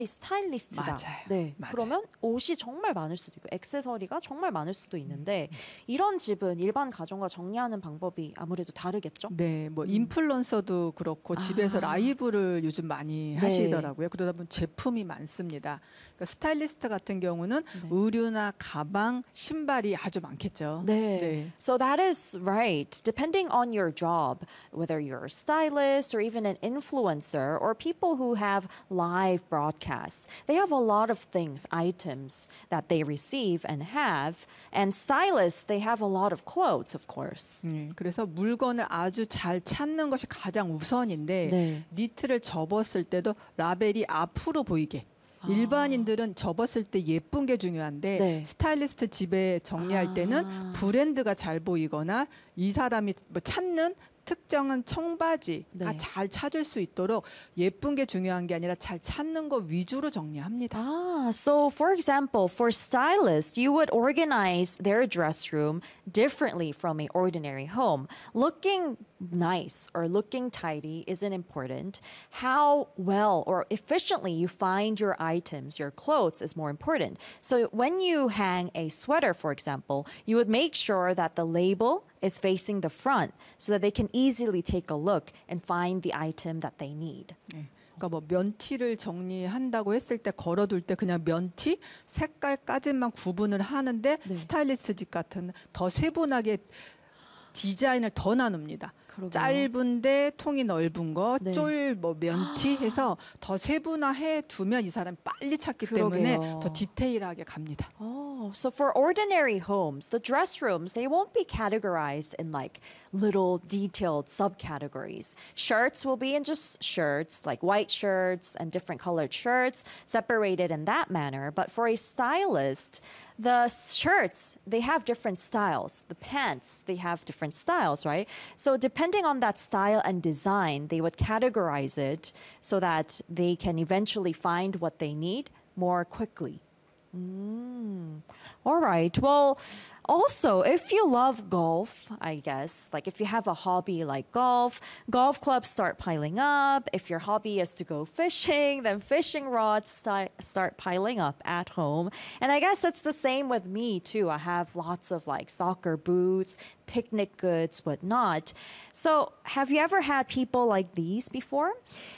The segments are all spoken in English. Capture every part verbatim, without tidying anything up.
스타일리스트다. 맞아요. 네. 맞아요. 그러면 옷이 정말 많을 수도 있고 액세서리가 정말 많을 수도 있는데 음. 이런 집은 일반 가정과 정리하는 방법이 아무래도 다르겠죠? 네, 뭐 음. 인플루언서도 그렇고 집에서 아. 라이브를 요즘 많이 네. 하시더라고요. 그러다 보면 제품이 많습니다. 그러니까 스타일리스트 같은 경우는 네. 의류나 가방, 신발이 아주 많겠죠. 네. 네. So that is right. Depending on your job, whether you're a stylist or even an influencer or people who have live broadcasts, they have a lot of things, items that they receive and have. And stylists, they have a lot of clothes, of course. 네, 그래서 물건을 아주 잘 찾는 것이 가장 우선인데 네. 니트를 접었을 때도 라벨이 앞으로 보이게. 아. 일반인들은 접었을 때 예쁜 게 중요한데 네. 스타일리스트 집에 정리할 아. 때는 브랜드가 잘 보이거나 이 사람이 뭐 찾는 특정한 청바지가 네. 잘 찾을 수 있도록 예쁜 게 중요한 게 아니라 잘 찾는 거 위주로 정리합니다. Ah, so for example, for stylists, you would organize their dress room differently from an ordinary home. Looking nice or looking tidy isn't important. How well or efficiently you find your items, your clothes, is more important. So when you hang a sweater, for example, you would make sure that the label is facing the front so that they can easily take a look and find the item that they need. 네. 그러니까 뭐 면티를 정리한다고 했을 때 걸어둘 때 그냥 면티 색깔까지만 구분을 하는데 네. 스타일리스트 집 같은 더 세분하게 디자인을 더 나눕니다. 그러게요. 짧은데 통이 넓은 거, 네. 쫄, 뭐 면티 해서 더 세분화해 두면 이 사람이 빨리 찾기 때문에 그러게요. 더 디테일하게 갑니다. Oh, so for ordinary homes, the dress rooms, they won't be categorized in like little detailed subcategories. Shirts will be in just shirts, like white shirts and different colored shirts, separated in that manner. But for a stylist, the shirts, they have different styles. The pants, they have different styles, right? So depending on that style and design, they would categorize it so that they can eventually find what they need more quickly. Mm. All right. Well, also, if you love golf, I guess, like if you have a hobby like golf, golf clubs start piling up. If your hobby is to go fishing, then fishing rods sti- start piling up at home. And I guess it's the same with me too. I have lots of like soccer boots, picnic goods, whatnot. So, have you ever had people like these before?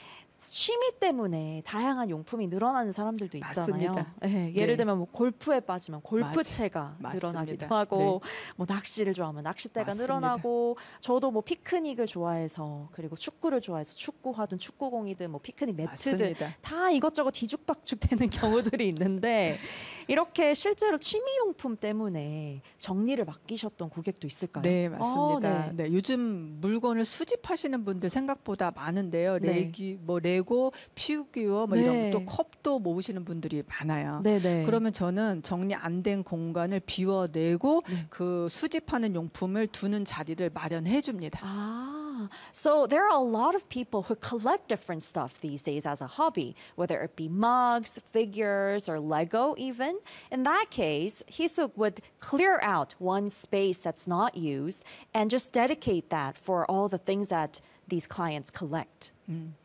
취미 때문에 다양한 용품이 늘어나는 사람들도 있잖아요. 맞습니다. 네, 예를 네. 들면 뭐 골프에 빠지면 골프채가 맞- 늘어나기도 맞습니다. 하고 뭐 낚시를 좋아하면 낚싯대가 맞습니다. 늘어나고 저도 뭐 피크닉을 좋아해서 그리고 축구를 좋아해서 축구화든 축구공이든 뭐 피크닉 매트든 맞습니다. 다 이것저것 뒤죽박죽 되는 경우들이 있는데 이렇게 실제로 취미용품 때문에 정리를 맡기셨던 고객도 있을까요? 네, 맞습니다. 아, 네. 네, 요즘 물건을 수집하시는 분들 생각보다 많은데요. 네. 레기, 뭐 레고, 피규어, 뭐 네. 이런 또 컵도 모으시는 분들이 많아요. 네네. 그러면 저는 정리 안 된 공간을 비워내고 네. 그 수집하는 용품을 두는 자리를 마련해 줍니다. Ah, so there are a lot of people who collect different stuff these days as a hobby, whether it be mugs, figures, or Lego even. In that case, Hisuk would clear out one space that's not used and just dedicate that for all the things that these clients collect. 음,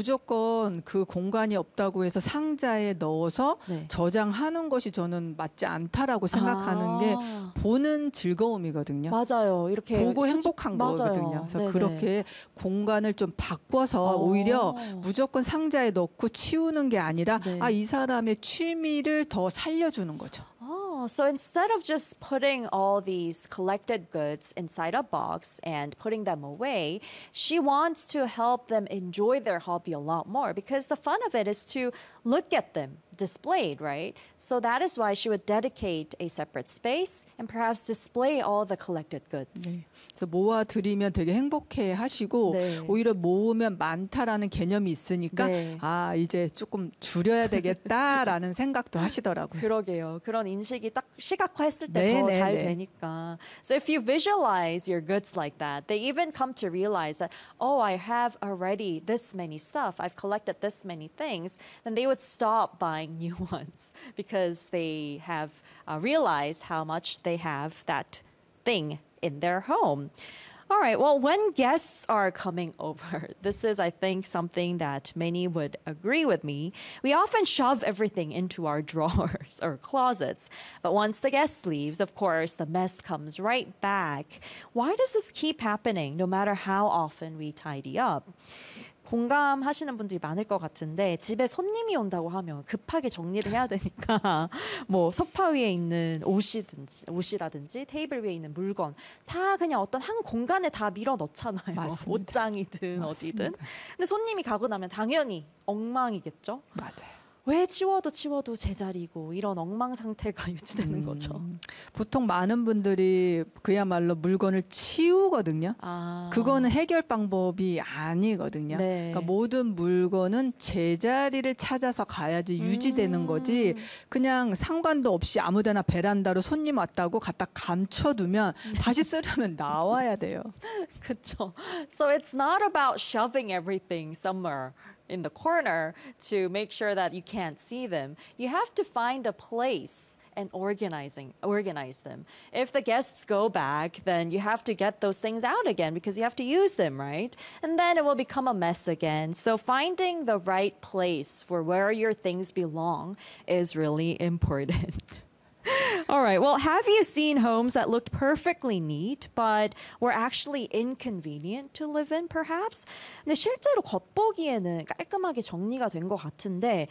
무조건 그 공간이 없다고 해서 상자에 넣어서 네. 저장하는 것이 저는 맞지 않다라고 생각하는 아. 게 보는 즐거움이거든요. 맞아요. 이렇게 보고 수집- 행복한 맞아요. 거거든요. 그래서 네네. 그렇게 공간을 좀 바꿔서 어. 오히려 무조건 상자에 넣고 치우는 게 아니라 네. 아, 이 사람의 취미를 더 살려주는 거죠. Oh, so instead of just putting all these collected goods inside a box and putting them away, she wants to help them enjoy their hobby a lot more because the fun of it is to look at them displayed, right? So that is why she would dedicate a separate space and perhaps display all the collected goods. 네. 그래서 모아 드리면 되게 행복해 하시고 네. 오히려 모으면 많다라는 개념이 있으니까 네. 아, 이제 조금 줄여야 되겠다라는 생각도 하시더라고요. 그러게요. 그런 인식이 딱 시각화했을 때 네, 더 네, 잘 네. 되니까. So if you visualize your goods like that, they even come to realize that, oh, I have already this many stuff. I've collected this many things. Then they would stop buying new ones because they have uh, realized how much they have that thing in their home. All right. Well, when guests are coming over, this is, I think, something that many would agree with me. We often shove everything into our drawers or closets. But once the guest leaves, of course, the mess comes right back. Why does this keep happening no matter how often we tidy up? 공감하시는 분들이 많을 것 같은데 집에 손님이 온다고 하면 급하게 정리를 해야 되니까 뭐 소파 위에 있는 옷이든지 옷이라든지 테이블 위에 있는 물건 다 그냥 어떤 한 공간에 다 밀어 넣잖아요. 맞습니다. 옷장이든 맞습니다. 어디든. 근데 손님이 가고 나면 당연히 엉망이겠죠. 맞아요. 왜 치워도 치워도 제자리고 이런 엉망 상태가 유지되는 음, 거죠. 보통 많은 분들이 그야말로 물건을 치우거든요. 아. 그거는 해결 방법이 아니거든요. 네. 그러니까 모든 물건은 제자리를 찾아서 가야지 유지되는 음. 거지. 그냥 상관도 없이 아무데나 베란다로 손님 왔다고 갖다 감춰두면 다시 쓰려면 나와야 돼요. 그쵸. So it's not about shoving everything somewhere in the corner to make sure that you can't see them. You have to find a place and organizing organize them. If the guests go back, then you have to get those things out again because you have to use them, right? And then it will become a mess again. So finding the right place for where your things belong is really important. All right. Well, have you seen homes that looked perfectly neat, but were actually inconvenient to live in, perhaps? 근데 실제로 겉보기에는 깔끔하게 정리가 된 것 같은데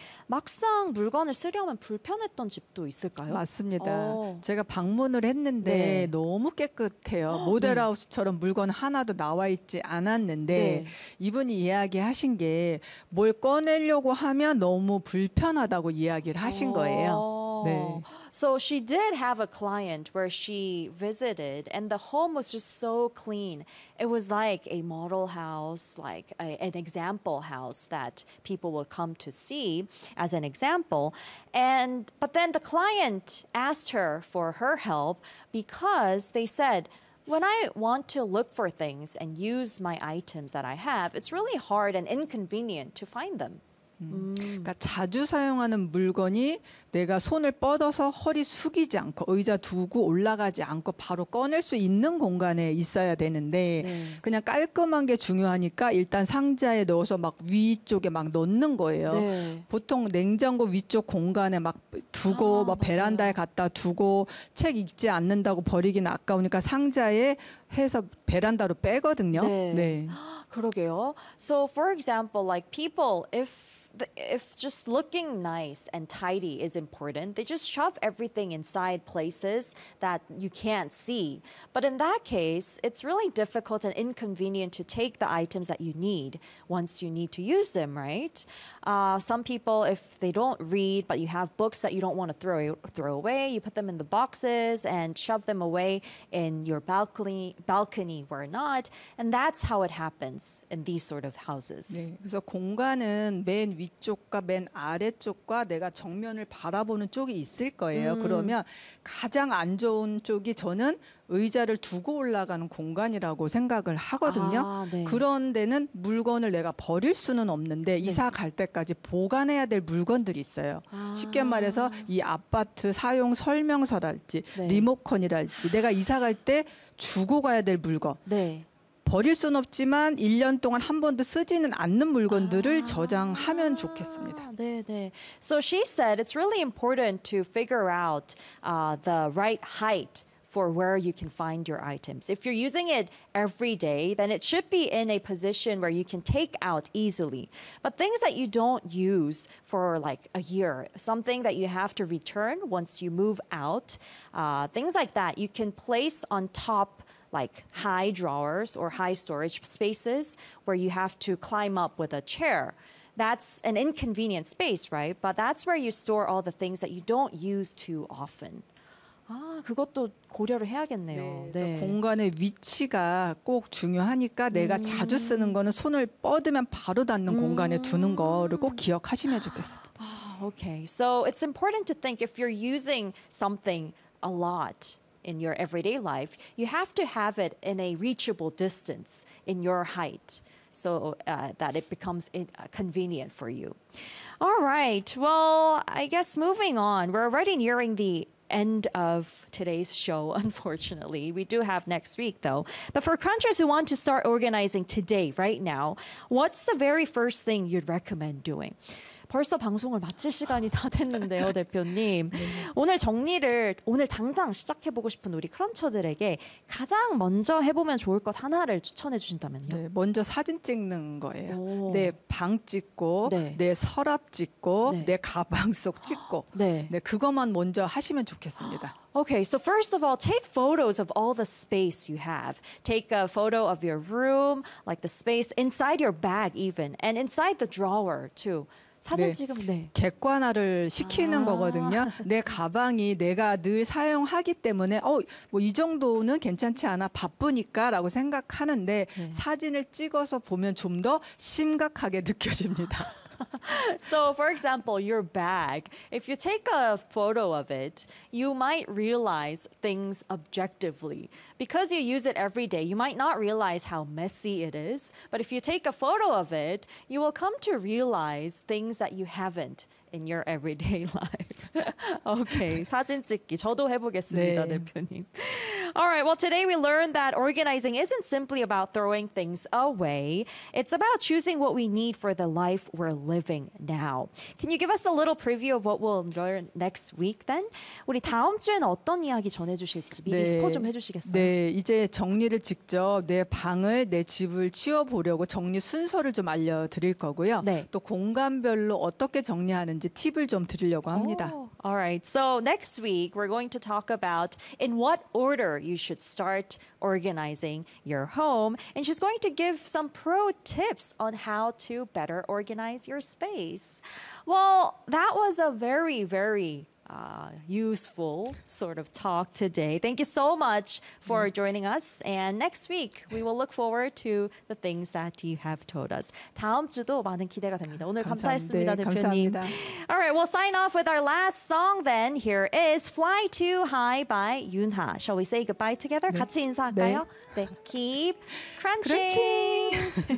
막상 물건을 쓰려면 불편했던 집도 있을까요? 맞습니다. 어. 제가 방문을 했는데 네. 너무 깨끗해요. 모델하우스처럼 물건 하나도 나와 있지 않았는데 네. 이분이 이야기하신 게 뭘 꺼내려고 하면 너무 불편하다고 이야기를 하신 거예요. Oh. 네. So she did have a client where she visited and the home was just so clean. It was like a model house, like a, an example house that people would come to see as an example. And but then the client asked her for her help because they said, when I want to look for things and use my items that I have, it's really hard and inconvenient to find them. 그러니까 자주 사용하는 물건이 내가 손을 뻗어서 허리 숙이지 않고 의자 두고 올라가지 않고 바로 꺼낼 수 있는 공간에 있어야 되는데 네. 그냥 깔끔한 게 중요하니까 일단 상자에 넣어서 막 위쪽에 막 넣는 거예요. 네. 보통 냉장고 위쪽 공간에 막 두고 아, 막 맞아요. 베란다에 갖다 두고 책 읽지 않는다고 버리기는 아까우니까 상자에 해서 베란다로 빼거든요. 네. 네. 그러게요. So for example, like people, if the, if just looking nice and tidy is important, they just shove everything inside places that you can't see. But in that case, it's really difficult and inconvenient to take the items that you need once you need to use them, right? Uh, some people, if they don't read, but you have books that you don't want to throw throw away, you put them in the boxes and shove them away in your balcony, balcony where not, and that's how it happens in these sort of houses. 네, 그래서 공간은 맨 위쪽과 맨 아래쪽과 내가 정면을 바라보는 쪽이 있을 거예요. 음. 그러면 가장 안 좋은 쪽이 저는 의자를 두고 올라가는 공간이라고 생각을 하거든요. 아, 네. 그런 데는 물건을 내가 버릴 수는 없는데 이사 갈 때까지 보관해야 될 물건들이 있어요. 아. 쉽게 말해서 이 아파트 사용 설명서랄지 네. 리모컨이랄지 내가 이사 갈 때 주고 가야 될 물건 네. 버릴 순 없지만 일 년 동안 한 번도 쓰지는 않는 물건들을 저장하면 좋겠습니다. 네, 네. So she said it's really important to figure out uh, the right height for where you can find your items. If you're using it every day, then it should be in a position where you can take out easily. But things that you don't use for like a year, something that you have to return once you move out, uh, things like that, you can place on top like high drawers or high storage spaces where you have to climb up with a chair. That's an inconvenient space, right? But that's where you store all the things that you don't use too often. 아, 그것도 고려를 해야겠네요. 네, 그래서 공간의 위치가 꼭 중요하니까 내가 자주 쓰는 거는 손을 뻗으면 바로 닿는 공간에 두는 거를 꼭 기억하시면 좋겠습니다. Ah, okay. So it's important to think if you're using something a lot in your everyday life, you have to have it in a reachable distance in your height so uh, that it becomes uh, convenient for you. All right. Well, I guess moving on, we're already nearing the end of today's show, unfortunately. We do have next week, though. But for crunchers who want to start organizing today, right now, what's the very first thing you'd recommend doing? 벌써 방송을 마칠 시간이 다 됐는데요, 대표님. 오늘 정리를 오늘 당장 시작해보고 싶은 우리 크런처들에게 가장 먼저 해보면 좋을 것 하나를 추천해 주신다면요? 네, 먼저 사진 찍는 거예요. 오. 내 방 찍고, 네. 내 서랍 찍고, 네. 내 가방 속 찍고. 네. 네, 그것만 먼저 하시면 좋겠습니다. Okay, so first of all, take photos of all the space you have. Take a photo of your room, like the space inside your bag even, and inside the drawer too. 사진 네. 찍으면 네. 객관화를 시키는 아. 거거든요. 내 가방이 내가 늘 사용하기 때문에 어, 뭐 이 정도는 괜찮지 않아 바쁘니까라고 생각하는데 네. 사진을 찍어서 보면 좀 더 심각하게 느껴집니다. So, for example, your bag, if you take a photo of it, you might realize things objectively. Because you use it every day, you might not realize how messy it is. But if you take a photo of it, you will come to realize things that you haven't in your everyday life. Okay, 사진 찍기. 저도 해보겠습니다, 네. 대표님. All right, well, today we learned that organizing isn't simply about throwing things away. It's about choosing what we need for the life we're living now. Can you give us a little preview of what we'll learn next week then? 우리 다음 주에는 어떤 이야기 전해주실지 미리 스포 좀 해주시겠어요? 네, 이제 정리를 직접 내 방을 내 집을 치워보려고 정리 순서를 좀 알려드릴 거고요. 네. 또 공간별로 어떻게 정리하는지 팁을 좀 드리려고 합니다. Oh, all right. So next week, we're going to talk about in what order you should start organizing your home. And she's going to give some pro tips on how to better organize your space. Well, that was a very, very uh, useful sort of talk today. Thank you so much for joining us. And next week, we will look forward to the things that you have told us. 다음 주도 많은 기대가 됩니다. 오늘 감사했습니다, 네, 대표님. 감사합니다. All right, we'll sign off with our last song then. Here is Fly Too High by Yoonha. Shall we say goodbye together? 같이 인사할까요? 네. Keep crunching. crunching.